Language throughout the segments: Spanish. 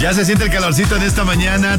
Ya se siente el calorcito en esta mañana.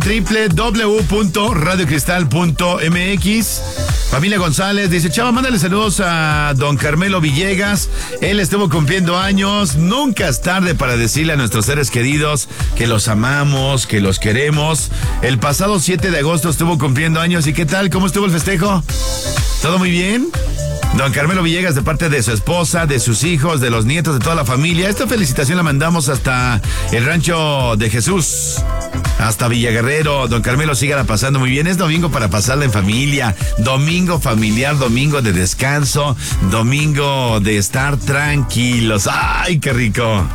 www.radiocristal.mx. Familia González dice: Chava, mándale saludos a don Carmelo Villegas. Él estuvo cumpliendo años. Nunca es tarde para decirle a nuestros seres queridos que los amamos, que los queremos. El pasado 7 de agosto estuvo cumpliendo años. ¿Y qué tal? ¿Cómo estuvo el festejo? ¿Todo muy bien? Don Carmelo Villegas, de parte de su esposa, de sus hijos, de los nietos, de toda la familia. Esta felicitación la mandamos hasta el Rancho de Jesús, hasta Villaguerrero. Don Carmelo, sígala pasando muy bien. Es domingo para pasarla en familia, domingo familiar, domingo de descanso, domingo de estar tranquilos. ¡Ay, qué rico!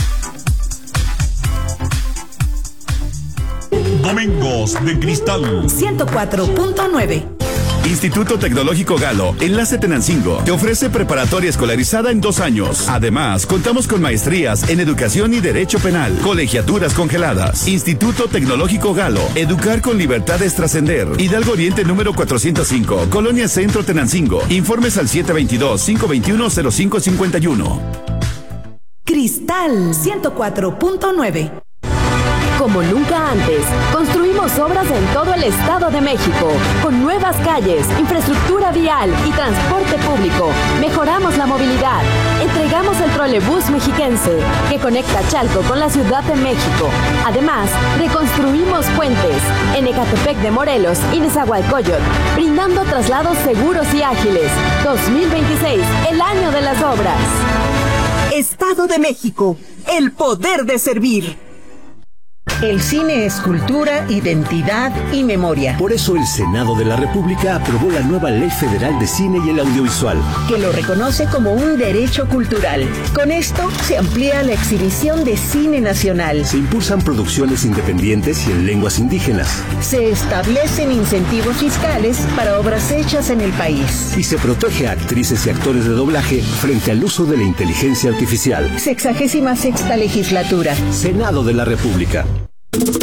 Domingos de Cristal 104.9. Instituto Tecnológico Galo, Enlace Tenancingo, te ofrece preparatoria escolarizada en 2 años. Además, contamos con maestrías en Educación y Derecho Penal, colegiaturas congeladas. Instituto Tecnológico Galo, educar con libertad es trascender. Hidalgo Oriente número 405, Colonia Centro Tenancingo. Informes al 722-521-0551. Cristal 104.9. Como nunca antes, construimos obras en todo el Estado de México, con nuevas calles, infraestructura vial y transporte público. Mejoramos la movilidad. Entregamos el trolebús mexiquense, que conecta Chalco con la Ciudad de México. Además, reconstruimos puentes en Ecatepec de Morelos y Nezahualcóyotl, brindando traslados seguros y ágiles. 2026, el año de las obras. Estado de México, el poder de servir. El cine es cultura, identidad y memoria. Por eso el Senado de la República aprobó la nueva Ley Federal de Cine y el Audiovisual, que lo reconoce como un derecho cultural. Con esto se amplía la exhibición de cine nacional. Se impulsan producciones independientes y en lenguas indígenas. Se establecen incentivos fiscales para obras hechas en el país. Y se protege a actrices y actores de doblaje frente al uso de la inteligencia artificial. 66ª legislatura. Senado de la República.